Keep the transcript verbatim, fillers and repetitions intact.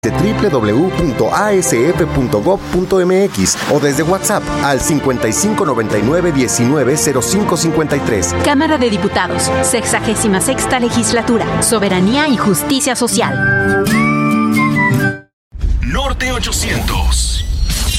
de doble u doble u doble u punto a s f punto gov punto m x o desde WhatsApp al cincuenta y cinco noventa y nueve diecinueve cero cinco cincuenta y tres. Cámara de Diputados, sexagésima sexta legislatura, Soberanía y Justicia Social. Norte ochocientos.